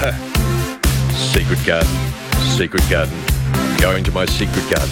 Secret garden, going to my secret garden.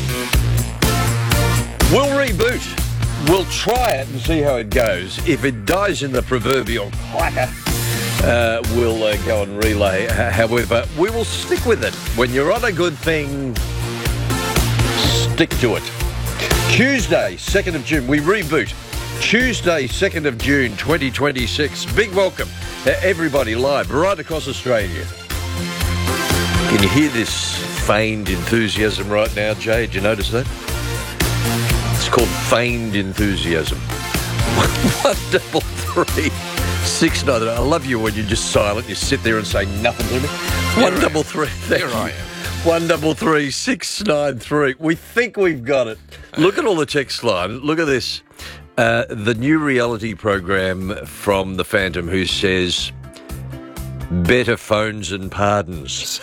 We'll reboot. We'll try it and see how it goes. If it dies in the proverbial clacker, we'll go and relay. However, we will stick with it. When you're on a good thing, stick to it. Tuesday, 2nd of June, we reboot. Tuesday, 2nd of June, 2026. Big welcome to everybody live right across Australia. Can you hear this feigned enthusiasm right now, Jay? Did you notice that? It's called feigned enthusiasm. 133 693. I love you when you're just silent. You sit there and say nothing to me. 133. Here I am. 133 693. We think we've got it. Look at all the text line. Look at this. The new reality program from the Phantom who says, better phones and pardons.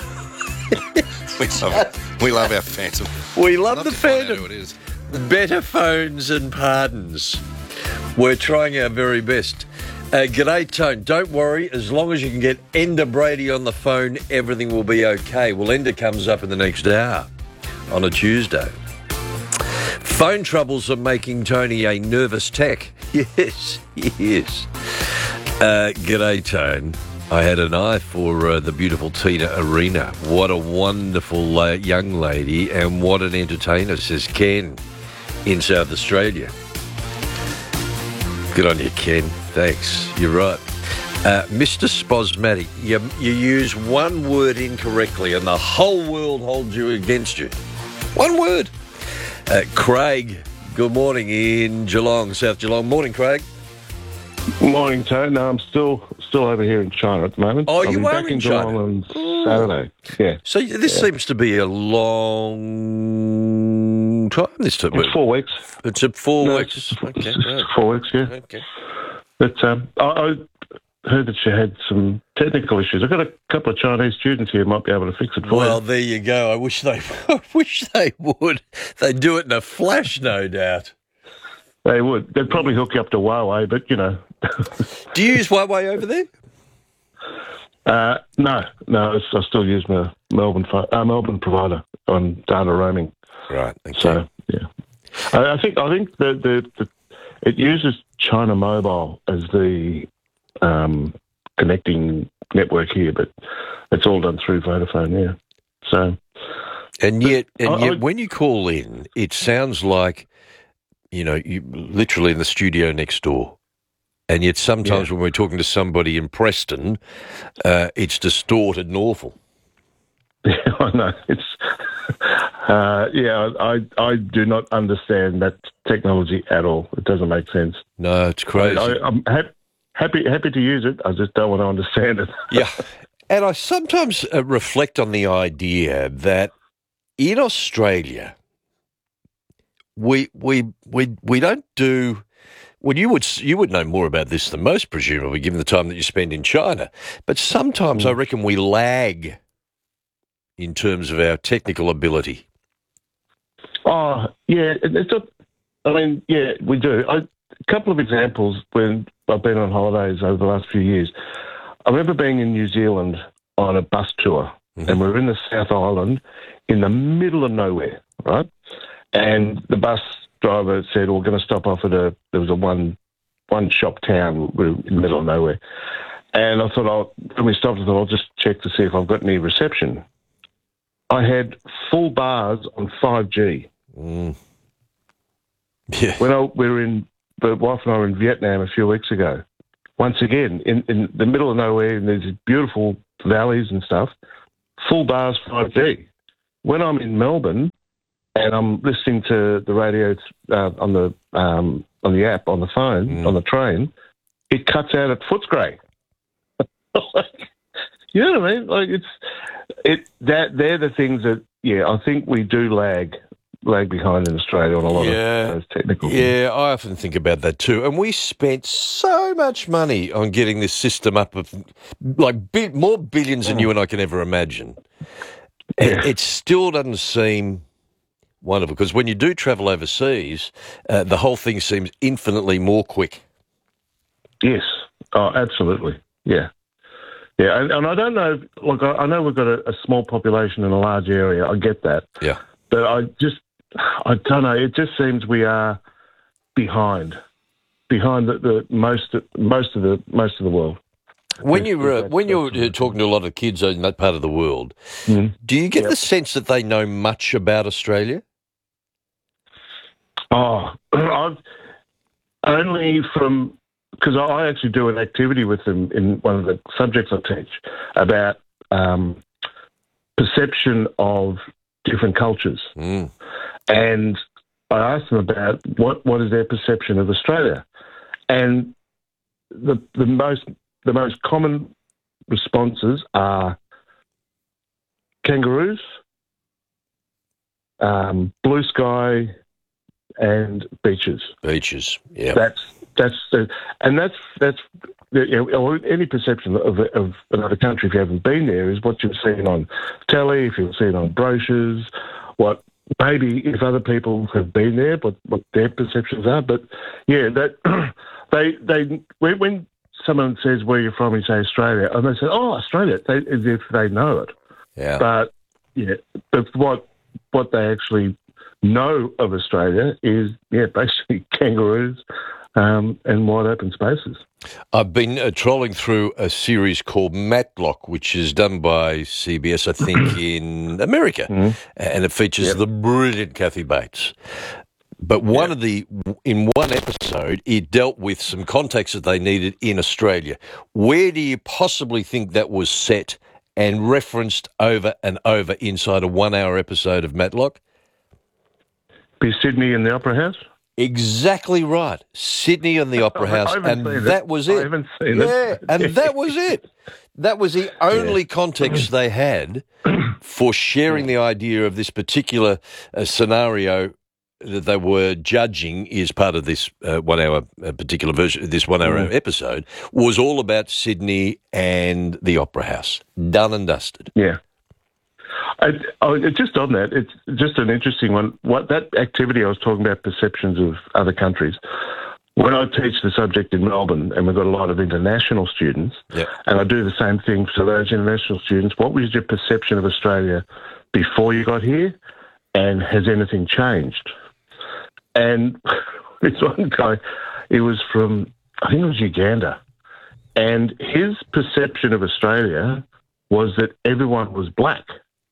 We love our Phantom. We love the to find out Phantom. who it is. Better phones and pardons. We're trying our very best. G'day, Tone. Don't worry. As long as you can get Ender Brady on the phone, everything will be okay. Well, Ender comes up in the next hour on a Tuesday. Phone troubles are making Tony a nervous tech. Yes, he is. G'day, Tone. I had an eye for the beautiful Tina Arena. What a wonderful young lady and what an entertainer, says Ken in South Australia. Good on you, Ken. Thanks. You're right. Mr. Spasmatic, you use one word incorrectly and the whole world holds you against you. One word. Craig, good morning in Geelong, South Geelong. Morning, Craig. Morning, Tone. No, I'm still over here in China at the moment. Oh, I'll you be are back in in China? Geelong on Saturday. Yeah. So this seems to be a long time. This time. It's 4 weeks. It's a 4 No, weeks. it's Okay. just 4 weeks, yeah. Okay. But I heard that you had some technical issues. I've got a couple of Chinese students here who might be able to fix it for Well, you. there you go. I wish they would. They'd do it in a flash, no doubt. They would. They'd probably hook you up to Huawei, but, you know. Do you use Huawei over there? No. I still use my Melbourne provider on data roaming. Right. Okay. So, yeah. I think the it uses China Mobile as the connecting network here, but it's all done through Vodafone, yeah. So, And yet, when you call in, it sounds like, you literally in the studio next door. And yet sometimes when we're talking to somebody in Preston, it's distorted and awful. Yeah, I know. It's I do not understand that technology at all. It doesn't make sense. No, it's crazy. I'm happy to use it. I just don't want to understand it. Yeah. And I sometimes reflect on the idea that in Australia, we don't do. Well, you would know more about this than most, presumably, given the time that you spend in China. But sometimes I reckon we lag in terms of our technical ability. Oh, yeah. It's not. I mean, yeah, we do. A couple of examples when I've been on holidays over the last few years. I remember being in New Zealand on a bus tour, and we were in the South Island in the middle of nowhere, right? And the bus driver said, we're going to stop off at there was a one-shop town in the middle of nowhere. And I thought, when we stopped, I thought, I'll just check to see if I've got any reception. I had full bars on 5G. Mm. Yeah. When the wife and I were in Vietnam a few weeks ago, once again, in the middle of nowhere, in these beautiful valleys and stuff, full bars 5G. When I'm in Melbourne and I'm listening to the radio on the app, on the phone, on the train, it cuts out at Footscray. You know what I mean? Like they're the things that, I think we do lag behind in Australia on a lot of those technical things. Yeah, I often think about that too. And we spent so much money on getting this system up of more billions than you and I can ever imagine. Yeah. It still doesn't seem wonderful because when you do travel overseas, the whole thing seems infinitely more quick. Yes. Oh, absolutely. Yeah. Yeah, and I don't know. Look, I know we've got a small population in a large area. I get that. Yeah. But I don't know. It just seems we are behind the most of the world. When you're talking to a lot of kids in that part of the world, do you get the sense that they know much about Australia? Oh, I've only from because I actually do an activity with them in one of the subjects I teach about perception of different cultures, and I asked them about what is their perception of Australia, and the most common responses are kangaroos, blue sky, and beaches. Beaches, yeah. That's any perception of another country if you haven't been there is what you've seen on telly, if you've seen on brochures, what maybe if other people have been there, what their perceptions are. But yeah, that when someone says where you're from, you say Australia, and they say, "Oh, Australia," as if they know it. Yeah. But what they actually know of Australia is basically kangaroos and wide open spaces. I've been trolling through a series called Matlock, which is done by CBS, I think, in America, and it features the brilliant Kathy Bates. But in one episode, it dealt with some contacts that they needed in Australia. Where do you possibly think that was set and referenced over and over inside a 1 hour episode of Matlock? Be Sydney and the Opera House? Exactly right. Sydney and the Opera House, and that was it. I haven't seen it. And that was it. That was the only context they had for sharing the idea of this particular scenario that they were judging is part of this 1 hour particular version, this 1 hour episode, was all about Sydney and the Opera House. Done and dusted. Yeah. Just on that, it's just an interesting one. What that activity I was talking about, perceptions of other countries. When I teach the subject in Melbourne, and we've got a lot of international students, and I do the same thing for those international students, what was your perception of Australia before you got here, and has anything changed? And this one guy, he was from, I think it was Uganda, and his perception of Australia was that everyone was black.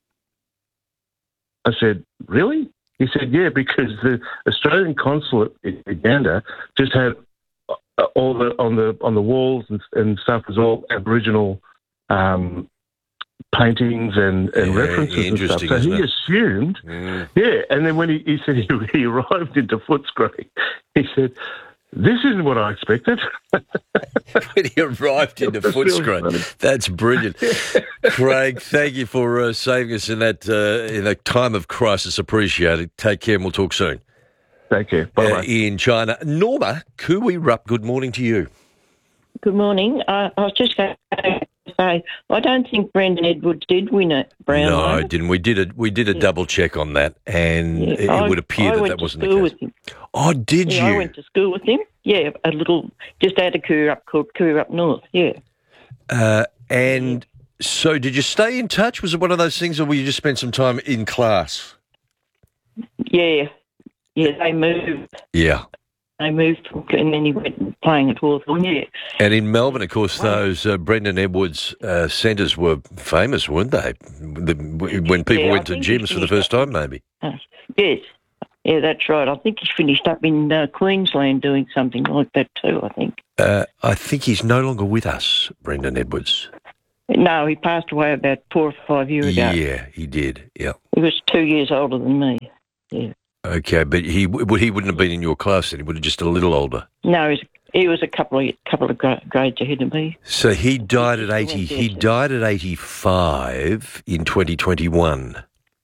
I said, really? He said, yeah, because the Australian consulate in Uganda just had all on the walls and stuff was all Aboriginal paintings and references and stuff. So he assumed, and then when he said he arrived into Footscray, he said, this isn't what I expected. When he arrived into Footscray. That's brilliant. Craig, thank you for saving us in that time of crisis. Appreciate it. Take care and we'll talk soon. Take care. Bye-bye. In China. Norma Kui Rupp, good morning to you. Good morning. I was just going to say, I don't think Brendan Edwards did win it, Brownlow. No, I didn't. We did a double check on that, and it would appear that wasn't the case. With him. Oh, did you? I went to school with him. Yeah, a little, just out of Coorup, called Coorup North, yeah. And so did you stay in touch? Was it one of those things, or were you just spend some time in class? Yeah, they moved. Yeah. They moved, and then he went playing at Hawthorn, yeah. And in Melbourne, of course, those Brendan Edwards centres were famous, weren't they? When people went to gyms for the first time, maybe. Yes. Yeah, that's right. I think he's finished up in Queensland doing something like that too, I think. I think he's no longer with us, Brendan Edwards. No, he passed away about 4 or 5 years ago. Yeah, he did, yeah. He was 2 years older than me, yeah. Okay, but he wouldn't have been in your class then. He would have just a little older. No, he was a couple of grades ahead of me. So he died at 80. He died at 85 in 2021.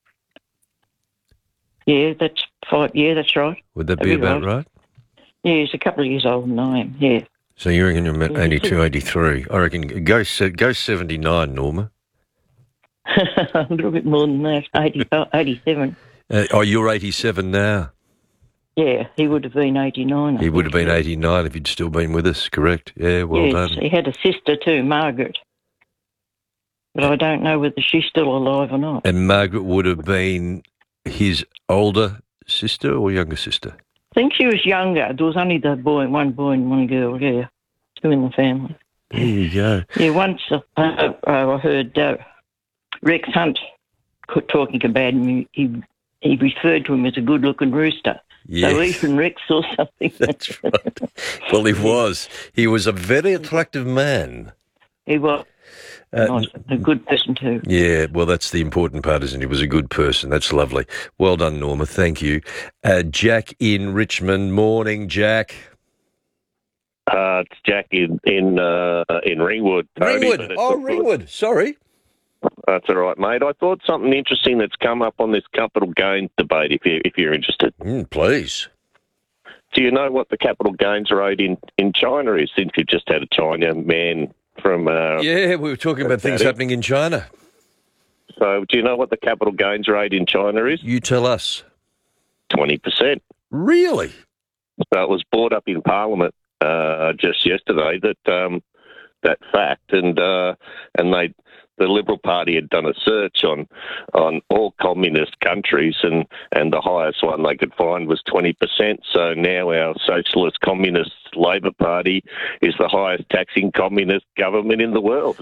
Yeah, that's 5. Yeah, that's right. Would that be about right? Yeah, he's a couple of years older than I am. Yeah. So you reckon you're 82, 83? I reckon go 79, Norma. A little bit more than that. 87. You're 87 now? Yeah, he would have been 89. He would have been 89 if he'd still been with us, correct? Yeah, well done. He had a sister too, Margaret. but I don't know whether she's still alive or not. And Margaret would have been his older sister or younger sister? I think she was younger. There was only one boy and one girl, yeah. Two in the family. There you go. Yeah, once I heard Rex Hunt talking about him. He referred to him as a good-looking rooster. Yes. So even Rex saw something. That's right. Well, he was. He was a very attractive man. He was. A good person too. Yeah, well, that's the important part, isn't he? He was a good person. That's lovely. Well done, Norma. Thank you. Jack in Richmond. Morning, Jack. It's Jack in Ringwood. Tony, Ringwood. Oh, Ringwood. Sorry. That's all right, mate. I thought something interesting that's come up on this capital gains debate, if you're interested. Please. Do you know what the capital gains rate in China is, since you've just had a China man from... yeah, we were talking about things happening in China. So do you know what the capital gains rate in China is? You tell us. 20%. Really? So it was brought up in Parliament just yesterday, that fact, and the Liberal Party had done a search on all communist countries, and the highest one they could find was 20%. So now our socialist communist Labor Party is the highest taxing communist government in the world,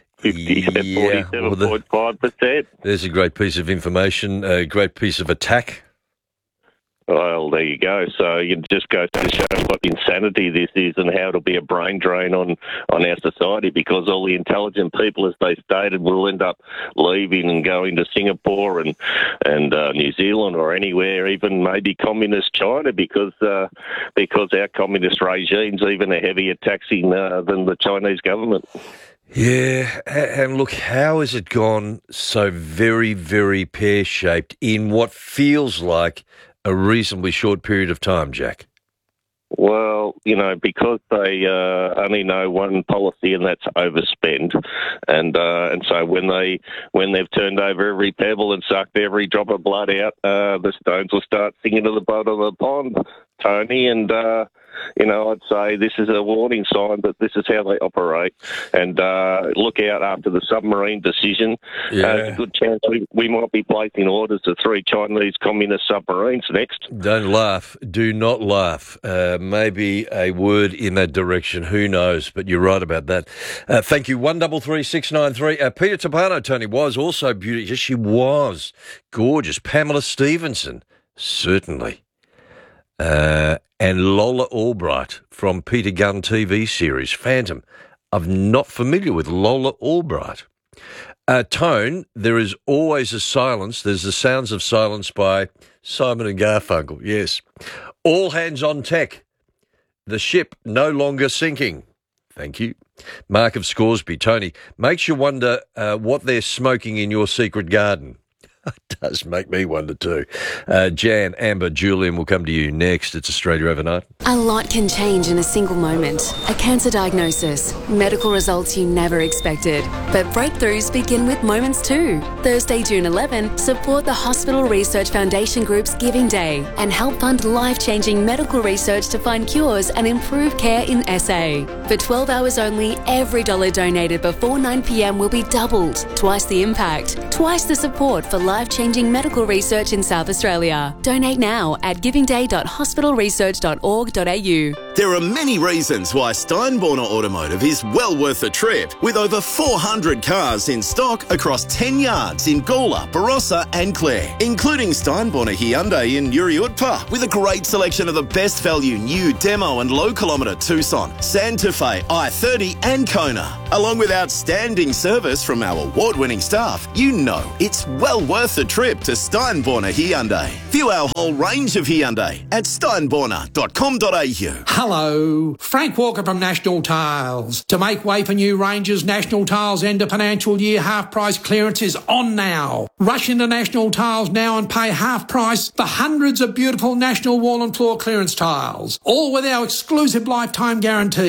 47.5%. There's a great piece of information, a great piece of attack. Well, there you go. So it just goes to show what insanity this is and how it'll be a brain drain on our society, because all the intelligent people, as they stated, will end up leaving and going to Singapore and New Zealand or anywhere, even maybe communist China, because our communist regime's even a heavier taxing than the Chinese government. Yeah, and look, how has it gone so very, very pear-shaped in what feels like a reasonably short period of time, Jack? Well, because they only know one policy, and that's overspend, and so when they've turned over every pebble and sucked every drop of blood out, the stones will start singing to the bottom of the pond, Tony, and I'd say this is a warning sign that this is how they operate. And look out after the submarine decision. Yeah. There's a good chance we might be placing orders to 3 Chinese communist submarines next. Don't laugh. Do not laugh. Maybe a word in that direction. Who knows? But you're right about that. Thank you. 133693. Peter Tapano, Tony, was also beautiful. Yes, she was gorgeous. Pamela Stevenson, certainly. And Lola Albright from Peter Gunn TV series, Phantom. I'm not familiar with Lola Albright. Tone, there is always a silence. There's the sounds of silence by Simon and Garfunkel, yes. All hands on tech. The ship no longer sinking. Thank you. Mark of Scoresby, Tony, makes you wonder what they're smoking in your secret garden. It does make me wonder too. Jan, Amber, Julian will come to you next. It's Australia Overnight. A lot can change in a single moment. A cancer diagnosis, medical results you never expected. But breakthroughs begin with moments too. Thursday, June 11, support the Hospital Research Foundation Group's Giving Day and help fund life-changing medical research to find cures and improve care in SA. For 12 hours only, every dollar donated before 9 p.m. will be doubled. Twice the impact, twice the support for life-changing medical research in South Australia. Donate now at givingday.hospitalresearch.org.au. There are many reasons why Steinborner Automotive is well worth the trip, with over 400 cars in stock across 10 yards in Gawler, Barossa and Clare, including Steinborner Hyundai in Uriutpa, with a great selection of the best value new demo and low kilometre Tucson, Santa Fe, i30 and Kona. Along with outstanding service from our award-winning staff, you know it's well worth the trip to Steinborner Hyundai. View our whole range of Hyundai at steinborner.com.au. Hello, Frank Walker from National Tiles. To make way for new ranges, National Tiles end of financial year half price clearance is on now. Rush into National Tiles now and pay half price for hundreds of beautiful National wall and floor clearance tiles, all with our exclusive lifetime guarantee.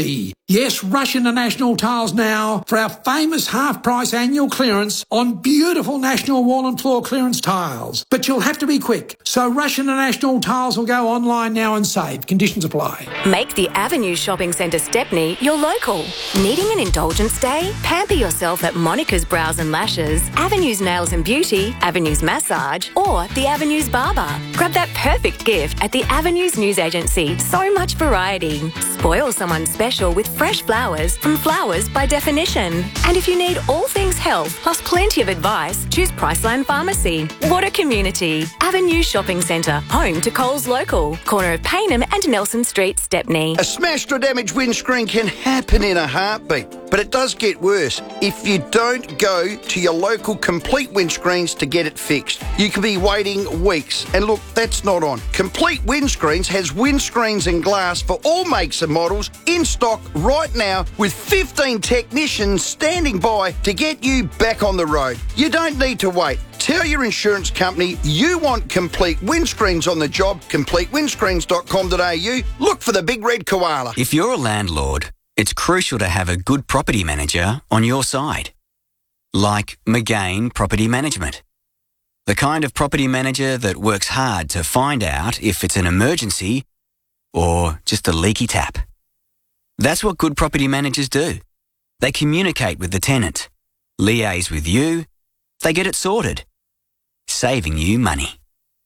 Yes, rush into National Tiles now for our famous half-price annual clearance on beautiful National Wall and Floor clearance tiles. But you'll have to be quick, so rush into National Tiles or go online now and save. Conditions apply. Make the Avenue Shopping Centre Stepney your local. Needing an indulgence day? Pamper yourself at Monica's Brows and Lashes, Avenue's Nails and Beauty, Avenue's Massage, or the Avenue's Barber. Grab that perfect gift at the Avenues News Agency. So much variety. Spoil someone special with fresh flowers from Flowers by Definition. And if you need all things health plus plenty of advice, choose Priceline Pharmacy. What a community. Avenue Shopping Centre, home to Coles Local, corner of Paynham and Nelson Street, Stepney. A smashed or damaged windscreen can happen in a heartbeat, but it does get worse if you don't go to your local Complete Windscreens to get it fixed. You could be waiting weeks, and look, that's not on. Complete Windscreens has windscreens and glass for all makes and models in stock right now with 15 technicians standing by to get you back on the road. You don't need to wait. Tell your insurance company you want Complete Windscreens on the job. CompleteWindscreens.com.au. Look for the big red koala. If you're a landlord, it's crucial to have a good property manager on your side. Like McGain Property Management. The kind of property manager that works hard to find out if it's an emergency or just a leaky tap. That's what good property managers do. They communicate with the tenant, liaise with you, they get it sorted, saving you money.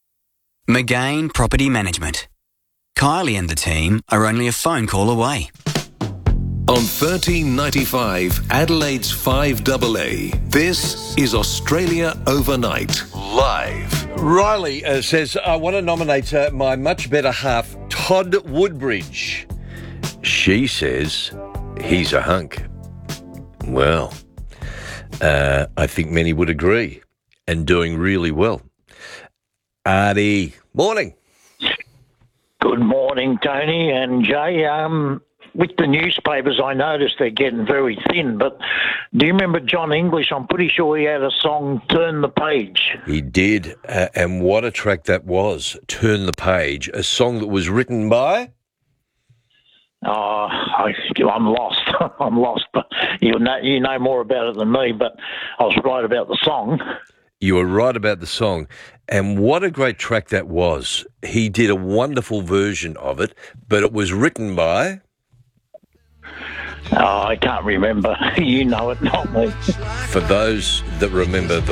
McGain Property Management. Kylie and the team are only a phone call away. On 1395 Adelaide's 5AA, this is Australia Overnight, live. Riley says, I want to nominate my much better half, Todd Woodbridge. She says he's a hunk. Well, I think many would agree, and doing really well. Artie, morning. Good morning, Tony and Jay. With the newspapers, I noticed they're getting very thin, but do you remember John English? I'm pretty sure he had a song, Turn the Page. He did, and what a track that was, Turn the Page, a song that was written by... I'm lost. I'm lost, but you know more about it than me, but I was right about the song. You were right about the song, and what a great track that was. He did a wonderful version of it, but it was written by... I can't remember. You know it, not me. For those that remember